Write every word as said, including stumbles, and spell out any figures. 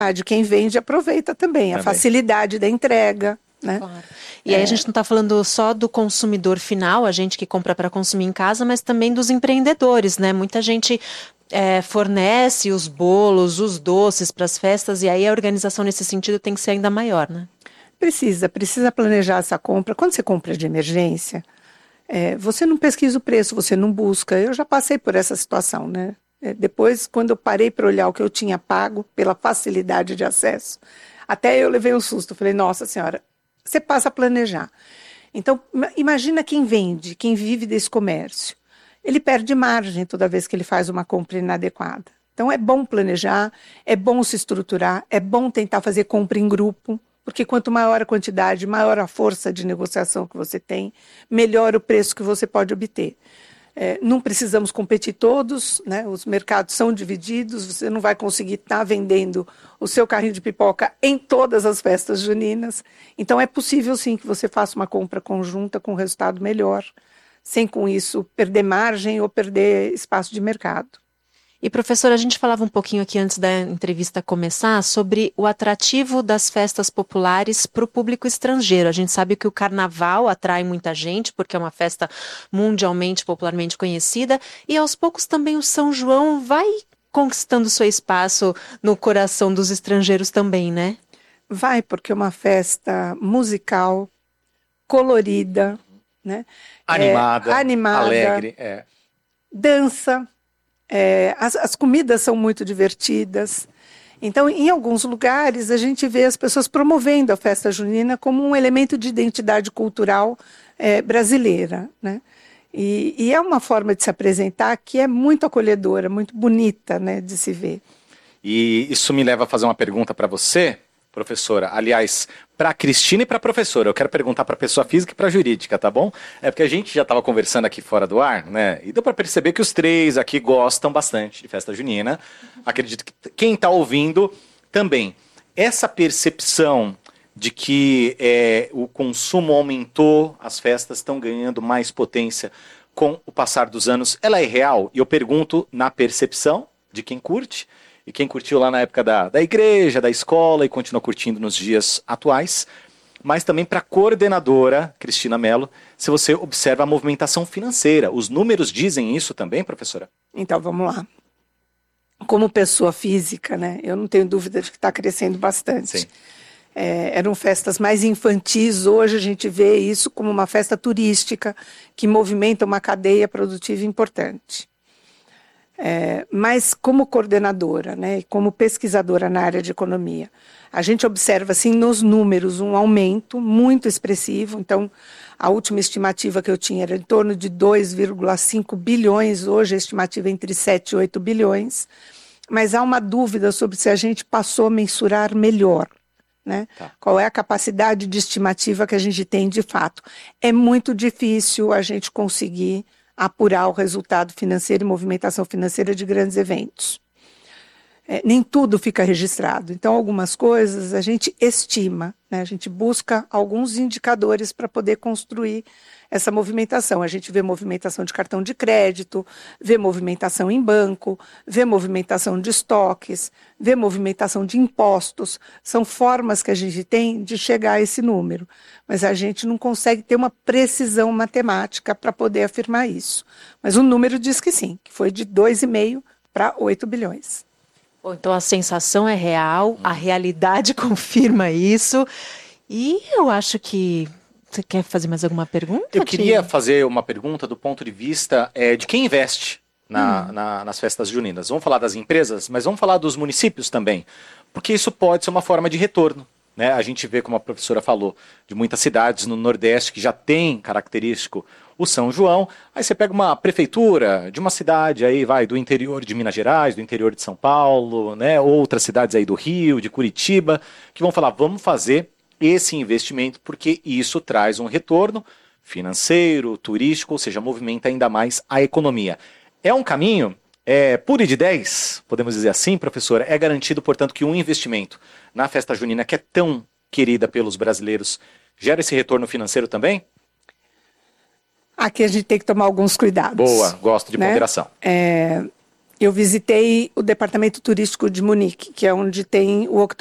quem vende aproveita também, a também. facilidade da entrega, né? Claro. E é. aí a gente não está falando só do consumidor final, a gente que compra para consumir em casa, mas também dos empreendedores, né? Muita gente é, fornece os bolos, os doces para as festas, e aí a organização nesse sentido tem que ser ainda maior, né? Precisa, precisa planejar essa compra. Quando você compra de emergência, é, você não pesquisa o preço, você não busca. Eu já passei por essa situação, né? É, depois, quando eu parei para olhar o que eu tinha pago, pela facilidade de acesso, até eu levei um susto. Falei, nossa senhora, você passa a planejar. Então, imagina quem vende, quem vive desse comércio. Ele perde margem toda vez que ele faz uma compra inadequada. Então, é bom planejar, é bom se estruturar, é bom tentar fazer compra em grupo, porque quanto maior a quantidade, maior a força de negociação que você tem, melhor o preço que você pode obter. É, não precisamos competir todos, né? Os mercados são divididos, você não vai conseguir estar vendendo o seu carrinho de pipoca em todas as festas juninas. Então é possível sim que você faça uma compra conjunta com resultado melhor, sem com isso perder margem ou perder espaço de mercado. E, professora, a gente falava um pouquinho aqui antes da entrevista começar sobre o atrativo das festas populares para o público estrangeiro. A gente sabe que o carnaval atrai muita gente, porque é uma festa mundialmente, popularmente conhecida, e aos poucos também o São João vai conquistando seu espaço no coração dos estrangeiros também, né? Vai, porque é uma festa musical, colorida, né? Animada, é, animada alegre. É. Dança. É, as, as comidas são muito divertidas. Então, em alguns lugares, a gente vê as pessoas promovendo a festa junina como um elemento de identidade cultural é, brasileira, né? E, e é uma forma de se apresentar que é muito acolhedora, muito bonita, né, de se ver. E isso me leva a fazer uma pergunta para você, professora. Aliás, para a Cristina e para a professora. Eu quero perguntar para a pessoa física e para a jurídica, tá bom? É porque a gente já estava conversando aqui fora do ar, né? E deu para perceber que os três aqui gostam bastante de festa junina. Acredito que quem está ouvindo também. Essa percepção de que é, o consumo aumentou, as festas estão ganhando mais potência com o passar dos anos, ela é real? E eu pergunto na percepção de quem curte, e quem curtiu lá na época da, da igreja, da escola e continua curtindo nos dias atuais, mas também para a coordenadora, Cristina Mello, se você observa a movimentação financeira. Os números dizem isso também, professora? Então, vamos lá. Como pessoa física, né, eu não tenho dúvida de que está crescendo bastante. Sim. É, eram festas mais infantis, hoje a gente vê isso como uma festa turística que movimenta uma cadeia produtiva importante. É, mas como coordenadora, né, como pesquisadora na área de economia, a gente observa assim, nos números um aumento muito expressivo. Então, a última estimativa que eu tinha era em torno de dois vírgula cinco bilhões, hoje a estimativa é entre sete e oito bilhões, mas há uma dúvida sobre se a gente passou a mensurar melhor. Né? Tá. Qual é a capacidade de estimativa que a gente tem de fato? É muito difícil a gente conseguir apurar o resultado financeiro e movimentação financeira de grandes eventos. É, nem tudo fica registrado. Então, algumas coisas a gente estima, né? A gente busca alguns indicadores para poder construir essa movimentação. A gente vê movimentação de cartão de crédito, vê movimentação em banco, vê movimentação de estoques, vê movimentação de impostos. São formas que a gente tem de chegar a esse número. Mas a gente não consegue ter uma precisão matemática para poder afirmar isso. Mas o número diz que sim, que foi de dois vírgula cinco para oito bilhões. Bom, então a sensação é real, a realidade confirma isso. E eu acho que... Você quer fazer mais alguma pergunta? Eu queria fazer uma pergunta do ponto de vista é, de quem investe na, hum. na, nas festas juninas. Vamos falar das empresas, mas vamos falar dos municípios também. Porque isso pode ser uma forma de retorno. Né? A gente vê, como a professora falou, de muitas cidades no Nordeste que já tem característico o São João. Aí você pega uma prefeitura de uma cidade aí, vai, do interior de Minas Gerais, do interior de São Paulo, né? Outras cidades aí do Rio, de Curitiba, que vão falar, vamos fazer esse investimento porque isso traz um retorno financeiro, turístico, ou seja, movimenta ainda mais a economia. É um caminho, é, puro e de dez, podemos dizer assim, professora, é garantido, portanto, que um investimento na festa junina, que é tão querida pelos brasileiros, gera esse retorno financeiro também? Aqui a gente tem que tomar alguns cuidados. Boa, gosto de né? ponderação. É, Eu visitei o departamento turístico de Munique, que é onde tem o